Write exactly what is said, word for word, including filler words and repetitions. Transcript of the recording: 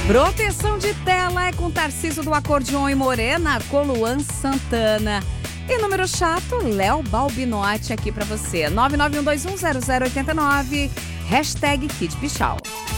Proteção de tela é com Tarcísio do Acordeon e Morena, com Luan Santana. E número chato, Léo Balbinotti aqui pra você. nove nove um dois um zero zero oito nove, hashtag Kid Pichau.